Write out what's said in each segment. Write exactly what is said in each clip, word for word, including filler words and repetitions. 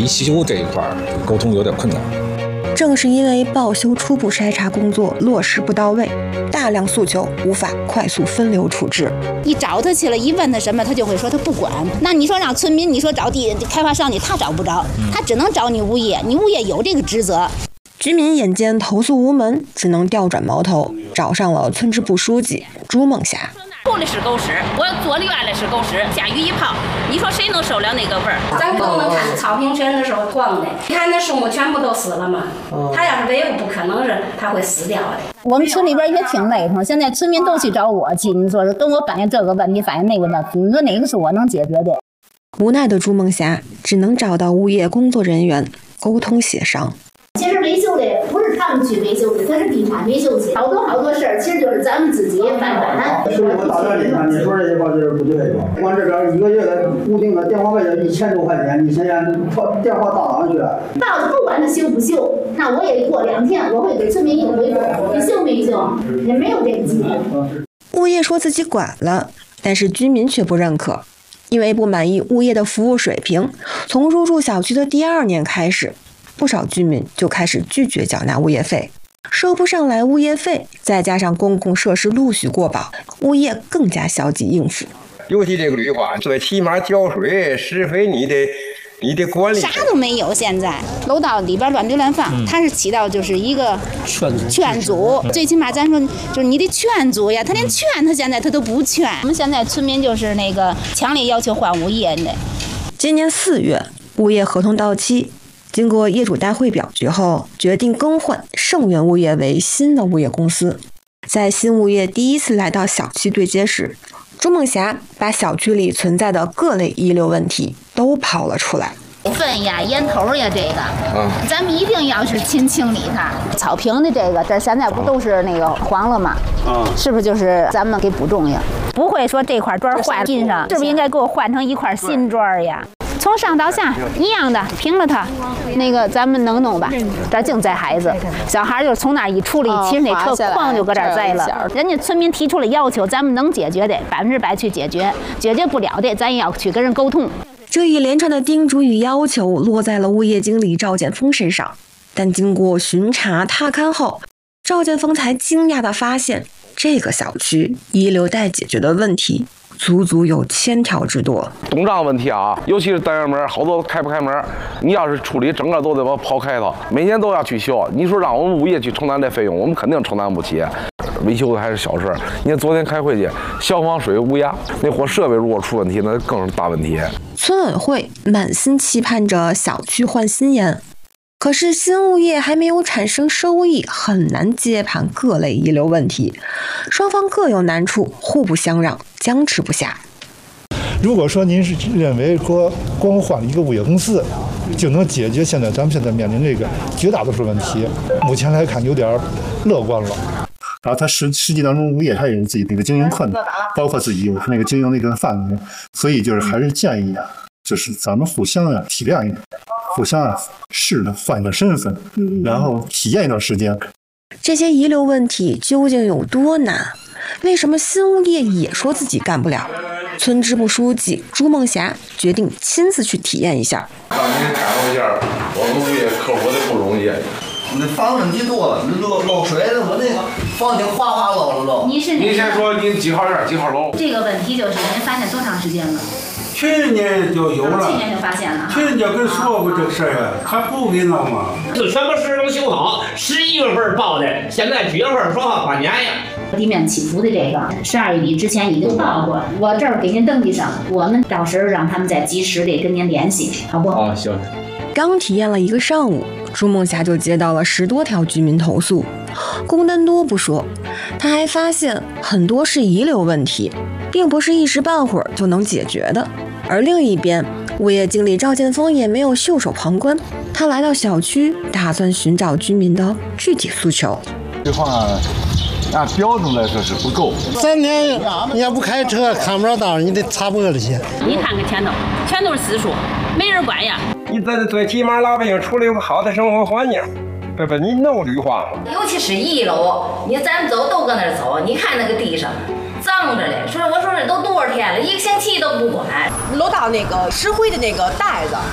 修这一块沟通有点困难。 正是因为报修初步筛查工作落实不到位，大量诉求无法快速分流处置。 一找他去了，一问他什么，他就会说他不管。那你说让村民，你说找地开发商去，他找不着，他只能找你物业，你物业有这个职责。 居民眼见投诉无门，只能调转矛头，找上了村支部书记朱梦霞。 后的是狗屎，我左里院的是狗屎，下雨一泡，你说谁能受了那个味儿？ 咱都能看草坪全都是光的，你看那树木全部都死了嘛。它要是维护，不可能是它会死掉的。 我们村里边也挺累挺，现在村民都去找我去，你说跟我反映这个问题，反映那个问题，你说哪个是我能解决的？ 无奈的朱梦霞只能找到物业工作人员沟通协商。 其实维修的不是他们去维修的，他是地产维修去，好多好多事儿，其实就是咱们自己办完。 生活大院里看，你说这些话就是不对的。我这边一个月的固定的电话费就一千多块钱，你现在电话打哪去？ 到不管他修不修，那我也过两天我会给村民一个回复，你修没修？也没有这个机会。 物业说自己管了，但是居民却不认可，因为不满意物业的服务水平，从入住小区的第二年开始，不少居民就开始拒绝缴纳物业费，收不上来物业费，再加上公共设施陆续过保，物业更加消极应付。 尤其这个绿化，最起码浇水、施肥，你得你得管理。 啥都没有，现在楼道里边乱堆乱放，它是起到就是一个劝阻，最起码咱说就是你得劝阻呀，他连劝他现在他都不劝。我们现在村民就是那个强烈要求换物业的。 今年四月，物业合同到期。经过业主大会表决后，决定更换盛源物业为新的物业公司。在新物业第一次来到小区对接时，朱梦霞把小区里存在的各类遗留问题都抛了出来。 粪呀、烟头呀，这个，嗯，咱们一定要去勤清理它。草坪的这个，这现在不都是那个黄了吗？嗯，是不是就是咱们给补种呀？不会说这块砖坏了印上，是不是应该给我换成一块新砖呀？从上到下一样的平了它，那个咱们能弄吧？这净栽孩子，小孩就是从那儿一出来，其实那车哐就搁这儿栽了。人家村民提出了要求，咱们能解决的百分之百去解决，解决不了的咱也要去跟人沟通。这一连串的叮嘱与要求落在了物业经理赵建峰身上，但经过巡查踏勘后，赵建峰才惊讶地发现，这个小区遗留待解决的问题足足有千条之多。 东障问题啊，尤其是单元门，好多开不开门。你要是处理整个都得把它刨开了，每年都要去修。你说让我们物业去承担这费用，我们肯定承担不起。维修的还是小事。你看昨天开会去，消防水无压，那货设备如果出问题，那更是大问题。 村委会满心期盼着小区换新颜，可是新物业还没有产生收益，很难接盘各类遗留问题，双方各有难处，互不相让，僵持不下。 如果说您是认为说光换了一个物业公司就能解决现在咱们现在面临这个绝大多数问题，目前来看有点乐观了。然后它实实际当中物业它也有自己那个经营困难，包括自己有那个经营那个范围，所以就是还是建议啊，就是咱们互相啊体谅一点，互相啊试着换一个身份，然后体验一段时间。 这些遗留问题究竟有多难？为什么新物业也说自己干不了？村支部书记朱梦霞决定亲自去体验一下。 让您感受一下我们物业克服的不容易。 那房问题多了，那漏漏水的，我那个房顶哗哗漏了漏。 您是您先说您几号院几号楼？ 这个问题就是您发现多长时间了？ 去年就有了， 去年就发现了。 去年就跟说过这个事儿呀，他不给弄嘛。 就全部市能修好，十一月份报的，现在几月份说好半年呀。 地面起伏的这个，十二月底之前已经报过，我这儿给您登记上，我们到时候让他们再及时的跟您联系，好不？ 啊，行。 刚体验了一个上午，朱梦霞就接到了十多条居民投诉，工单多不说，她还发现很多是遗留问题，并不是一时半会儿就能解决的。而另一边，物业经理赵建峰也没有袖手旁观，他来到小区，打算寻找居民的具体诉求。 这话按标准来说是不够， 三年你要不开车看不着道，你得擦脖子去。 你看看前头，全都是私塾，没人管呀。 你在最起码老百姓处理有个好的生活环境，对吧？你弄绿化嘛。 尤其是一楼，你咱们走都搁那儿走，你看那个地上脏着嘞。说我说这都多少天了，一个星期都不管。 楼道那个石灰的那个袋子，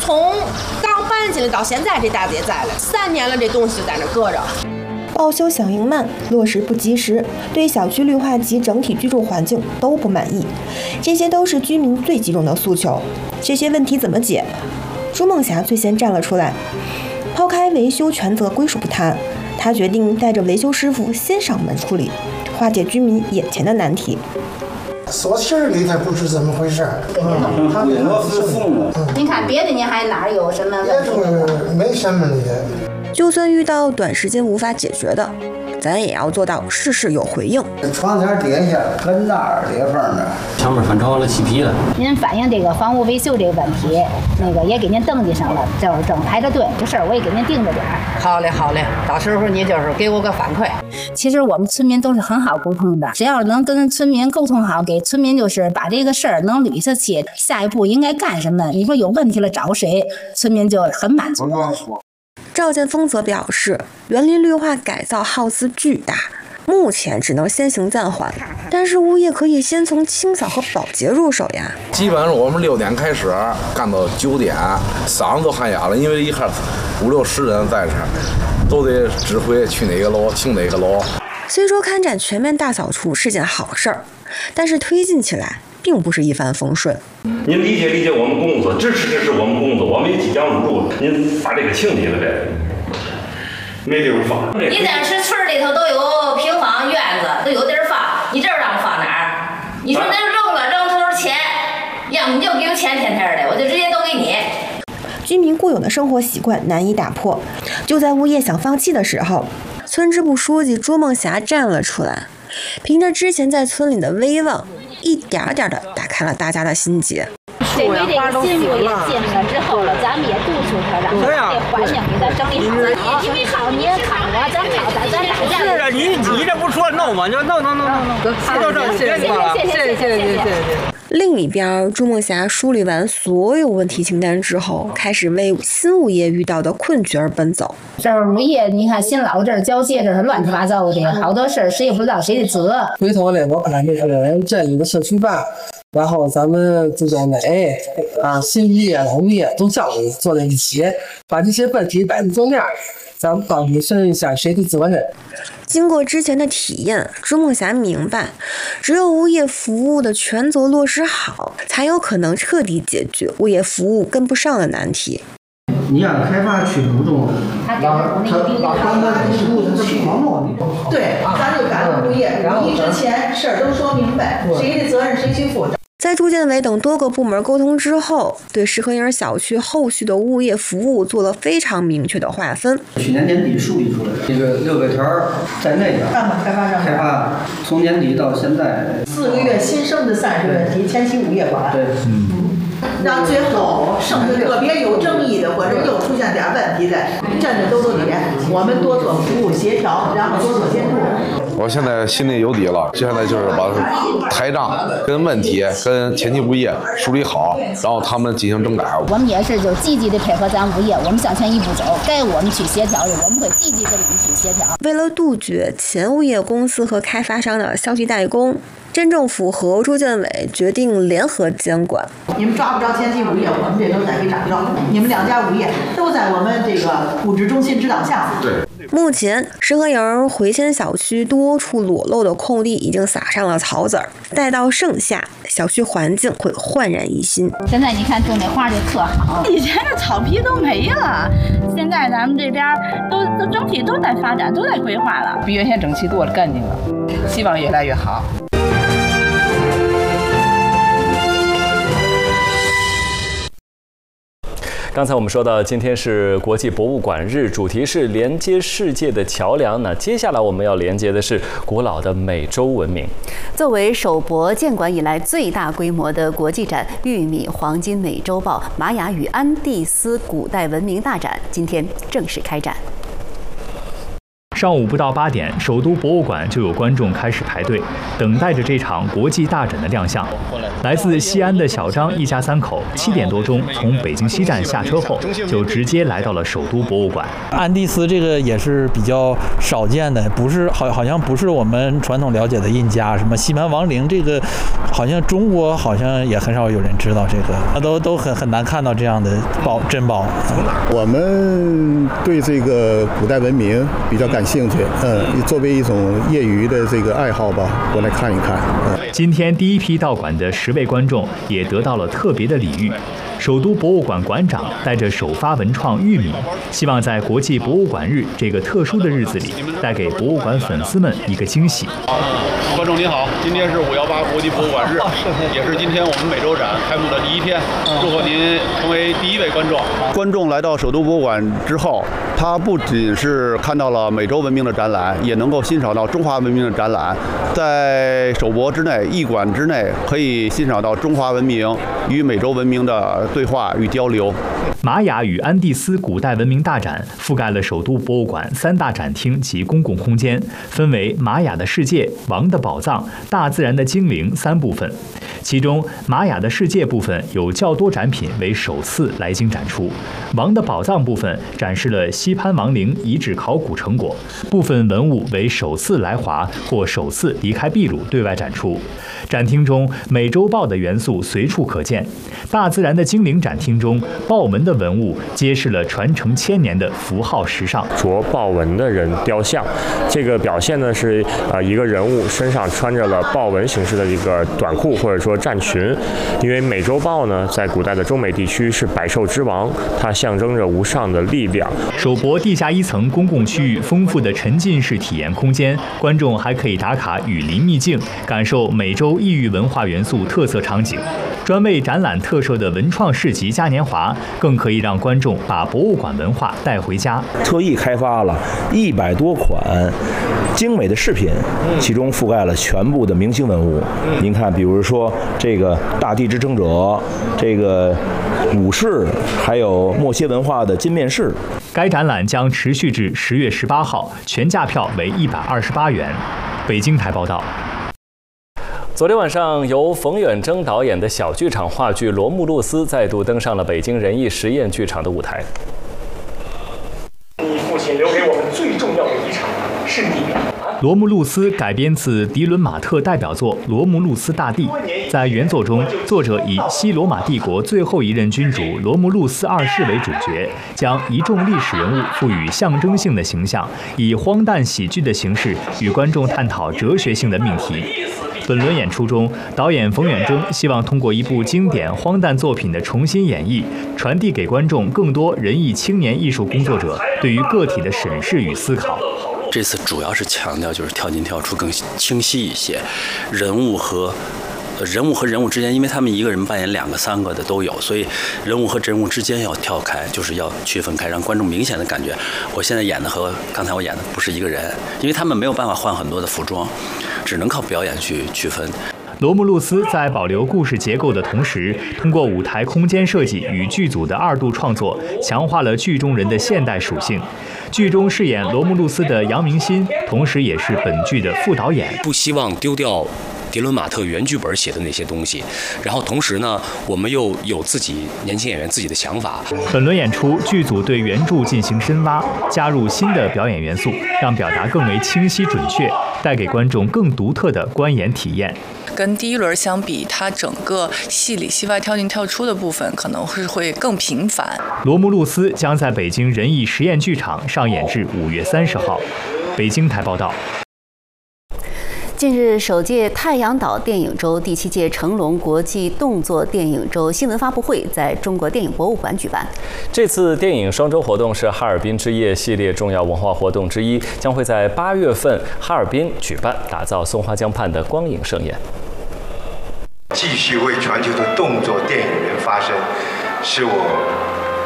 从刚搬进来到现在，这袋子也在了，三年了，这东西就在那搁着。 报修响应慢，落实不及时，对小区绿化及整体居住环境都不满意，这些都是居民最集中的诉求。这些问题怎么解？朱梦霞最先站了出来，抛开维修全责归属不谈，她决定带着维修师傅先上门处理，化解居民眼前的难题。 说气儿里它不是这么回事儿， 嗯，他我是父母。您看别的您还哪有什么问题？ 没什么的。 就算遇到短时间无法解决的，咱也要做到事事有回应。 窗台底下跟那儿裂缝呢， 墙面翻潮了，起皮了。 您反映这个房屋维修这个问题，那个也给您登记上了，正正排着队，这事儿我也给您定着点儿。 好嘞，好嘞，到时候你就是给我个反馈。 其实我们村民都是很好沟通的，只要能跟村民沟通好，给村民就是把这个事儿能捋下去，下一步应该干什么？你说有问题了找谁，村民就很满足。 赵建峰则表示，园林绿化改造耗资巨大，目前只能先行暂缓，但是物业可以先从清扫和保洁入手呀。 基本上我们六点开始干到九点，嗓子都喊哑了，因为一看五六十人在这儿，都得指挥去哪个楼清哪个楼。 虽说开展全面大扫除是件好事儿，但是推进起来并不是一帆风顺。 您理解理解我们工作，支持支持我们工作，我们也即将入住，您把这个清理了呗，没地方放。 你在是村里头都有平房院子，都有地儿放，你这儿让放哪儿？你说那扔了扔多少钱？要么你就给我钱天天的，我就直接都给你。 居民固有的生活习惯难以打破，就在物业想放弃的时候，村支部书记朱梦霞站了出来，凭着之前在村里的威望，一点点的打开了大家的心结。 这回这个新物业进来之后了，咱们也督促他，让他这环境给他整理好。你考你也考我，咱考咱咱打架。 是啊，你你这不说弄吗？就弄弄弄弄弄。好，谢谢谢谢谢谢谢谢谢谢。 另一边，朱梦霞梳理完所有问题清单之后，开始为新物业遇到的困局而奔走。 这儿物业，你看新老这儿交接，这是乱七八糟的，好多事儿谁也不知道谁的责。 回头呢，我把这个这一个社区办，然后咱们住在内啊，新物业、老物业都叫你坐在一起，把这些问题摆在桌面，咱们告诉申一下谁的责任。 经过之前的体验，朱梦霞明白，只有物业服务的权责落实好，才有可能彻底解决物业服务跟不上的难题。 你让开发区主动，他他把刚才地图他去忙弄， 对，咱就赶物业，然后之前事儿都说明白，谁的责任谁去负。 在住建委等多个部门沟通之后，对石河营小区后续的物业服务做了非常明确的划分。 去年年底梳理出来的，这个六个条在内的开发上， 开发从年底到现在四个月新生的三十问题，前期物业管。 对，嗯。 让最后剩下个别有争议的或者又出现点问题的，站着都都点，我们多做服务协调，然后多做监督。 我现在心里有底了，现在就是把台账跟问题跟前期物业梳理好，然后他们进行整改。 我们也是就积极的配合咱物业，我们向前一步走，该我们去协调的，我们会积极的给你去协调。 为了杜绝前物业公司和开发商的消极怠工，镇政府和住建委决定联合监管。 你们抓不着前期物业，我们这都在给找着。你们两家物业都在我们这个物质中心指导下。 对。 目前，石河营回迁小区多处裸露的空地已经撒上了草籽儿，待到盛夏，小区环境会焕然一新。 现在你看种这花就特好， 以前的草皮都没了，现在咱们这边都都整体都在发展，都在规划了， 比原先整齐多了，干净了，希望越来越好。 刚才我们说到，今天是国际博物馆日，主题是连接世界的桥梁。那接下来我们要连接的是古老的美洲文明。 作为首博建馆以来最大规模的国际展——玉米黄金美洲豹玛雅与安第斯古代文明大展，今天正式开展。 上午不到八点，首都博物馆就有观众开始排队，等待着这场国际大展的亮相。来自西安的小张一家三口，七点多钟从北京西站下车后，就直接来到了首都博物馆。 安第斯这个也是比较少见的，不是好好像不是我们传统了解的印加，什么西蛮王陵这个，好像中国好像也很少有人知道这个，都都很很难看到这样的宝珍宝。 我们对这个古代文明比较感兴趣，嗯，作为一种业余的这个爱好吧，过来看一看。嗯， 今天第一批到馆的十位观众也得到了特别的礼遇。首都博物馆馆长带着首发文创玉米，希望在国际博物馆日这个特殊的日子里，带给博物馆粉丝们一个惊喜。 观众您好，今天是五幺八国际博物馆日，也是今天我们美洲展开幕的第一天。祝贺您成为第一位观众。观众来到首都博物馆之后，他不仅是看到了美洲文明的展览，也能够欣赏到中华文明的展览。在首博之内、艺馆之内，可以欣赏到中华文明与美洲文明的对话与交流。 玛雅与安第斯古代文明大展覆盖了首都博物馆三大展厅及公共空间，分为玛雅的世界、王的宝藏、大自然的精灵三部分。其中，玛雅的世界部分有较多展品为首次来京展出，王的宝藏部分展示了西潘王陵遗址考古成果，部分文物为首次来华或首次离开秘鲁对外展出。展厅中，美洲豹的元素随处可见。大自然的精灵展厅中，豹纹的文物揭示了传承千年的符号时尚。 着豹纹的人雕像，这个表现呢是呃一个人物身上穿着了豹纹形式的一个短裤或者说战裙，因为美洲豹呢在古代的中美地区是百兽之王，它象征着无上的力量。 首博地下一层公共区域丰富的沉浸式体验空间，观众还可以打卡雨林秘境，感受美洲异域文化元素特色场景。专为展览特设的文创市集嘉年华，更可以让观众把博物馆文化带回家。 特意开发了一百多款精美的饰品，其中覆盖了全部的明星文物。您看，比如说这个大地之争者，这个武士，还有墨西文化的金面饰。 该展览将持续至十月十八号，全价票为一百二十八元。北京台报道。 昨天晚上，由冯远征导演的小剧场话剧《罗慕路斯》再度登上了北京人艺实验剧场的舞台。 你父亲留给我们最重要的遗产是你。 罗慕路斯改编自迪伦马特代表作《罗慕路斯大帝》。在原作中，作者以西罗马帝国最后一任君主罗慕路斯二世为主角，将一众历史人物赋予象征性的形象，以荒诞喜剧的形式与观众探讨哲学性的命题。本轮演出中，导演冯远征希望通过一部经典荒诞作品的重新演绎，传递给观众更多人艺青年艺术工作者对于个体的审视与思考。 这次主要是强调就是跳进跳出更清晰一些，人物和人物和人物之间，因为他们一个人扮演两个三个的都有，所以人物和人物之间要跳开，就是要区分开，让观众明显的感觉我现在演的和刚才我演的不是一个人，因为他们没有办法换很多的服装，只能靠表演去区分。 罗慕路斯在保留故事结构的同时，通过舞台空间设计与剧组的二度创作，强化了剧中人的现代属性。剧中饰演罗慕路斯的杨明新，同时也是本剧的副导演。 不希望丢掉迪伦马特原剧本写的那些东西，然后同时呢，我们又有自己年轻演员自己的想法。 本轮演出，剧组对原著进行深挖，加入新的表演元素，让表达更为清晰准确，带给观众更独特的观演体验。 跟第一轮相比，它整个戏里戏外跳进跳出的部分可能是会更频繁。 罗慕路斯将在北京人艺实验剧场上演至五月三十号。北京台报道。 近日，首届太阳岛电影周、第七届成龙国际动作电影周新闻发布会在中国电影博物馆举办。 这次电影双周活动是哈尔滨之夜系列重要文化活动之一，将会在八月份哈尔滨举办，打造松花江畔的光影盛宴。 继续为全球的动作电影人发声，是我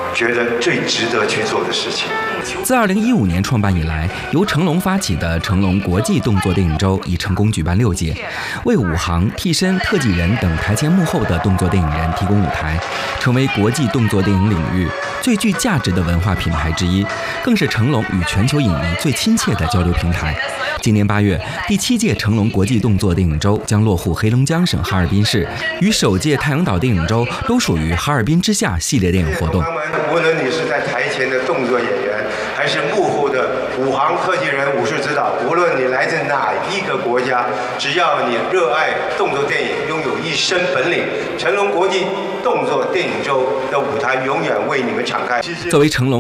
觉得最值得去做的事情。 自二零一五年创办以来，由成龙发起的成龙国际动作电影周已成功举办六届，为武行、替身、特技人等台前幕后的动作电影人提供舞台，成为国际动作电影领域最具价值的文化品牌之一，更是成龙与全球影迷最亲切的交流平台。今年八月，第七届成龙国际动作电影周将落户黑龙江省哈尔滨市，与首届太阳岛电影周都属于哈尔滨之夏系列电影活动。 无论你是在台前的动作演员，还是幕后的武行特技人、武术指导，无论你来自哪一个国家，只要你热爱动作电影，拥有一身本领，成龙国际动作电影周的舞台永远为你们敞开。 作为成龙